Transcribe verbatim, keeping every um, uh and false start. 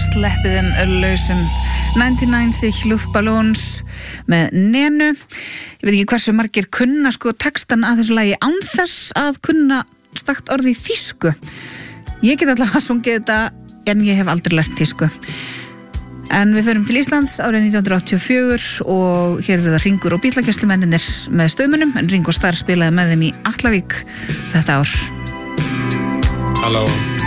sleppið þeim lausum. ninety-nine Luftballons með Nenu. Ég veit ekki hversu margir kunna sko textan að þessu lagi án þess að kunna stakt orði í þýsku. Ég get allavega sungið þetta en ég hef aldrei lært þýsku. En við förum til Íslands árið nítján hundruð áttatíu og fjögur og hér eru það Hringur og bílakesslumennirnir með Stöðmunum, en Ringo Starr spilaði með þeim í Atlavík þetta ár. Halló.